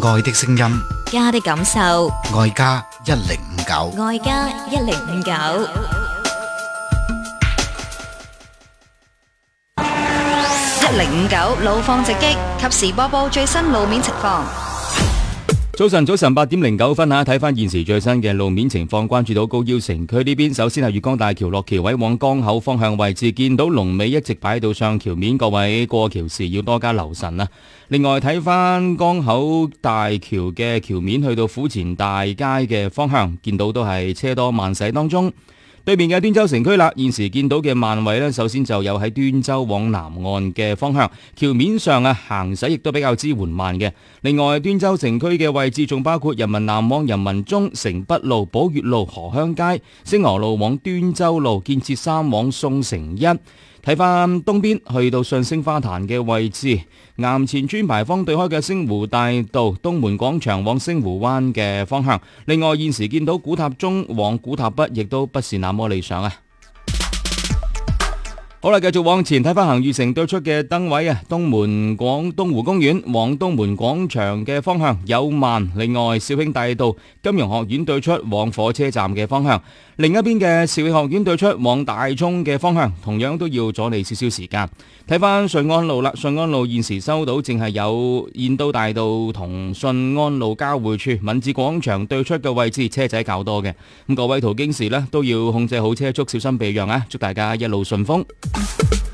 愛的聲音， 家的感受， 愛家1059。 愛家1059。1059路況直擊，及時播報最新路面情況。 早晨8:09啊！睇翻現時最新嘅路面情況，關注到高腰城區呢邊，首先係粵江大橋落橋位往江口方向位置，見到龍尾一直擺到上橋面，各位過橋時要多加留神啊！另外睇翻江口大橋嘅橋面去到府前大街嘅方向，見到都係車多慢駛當中。對面嘅端州城區啦，現時見到嘅慢位呢，首先就有喺端州往南岸嘅方向，橋面上行駛亦都比較之緩慢嘅。另外，端州城區嘅位置仲包括人民南往人民中、城北路、寶月路、河鄉街、星河路往端州路、建設三往宋城一。睇翻東邊去到上星花壇嘅位置，岩前村牌坊對開嘅星湖大道、東門廣場往星湖灣嘅方向。另外，現時見到古塔中往古塔北亦都不是那麼理想啊。好啦，繼續往前睇翻恒裕城對出嘅燈位啊，東湖公園往東門廣場嘅方向有慢。另外，肇慶大道金融學院對出往火車站嘅方向，另一邊嘅肇慶學院對出往大涌嘅方向，同樣都要阻你少少時間。睇翻順安路啦，順安路現時收到淨係有燕都大道同順安路交匯處敏智廣場對出嘅位置車仔較多嘅，咁各位途經時呢，都要控制好車速，小心避讓啊！祝大家一路順風。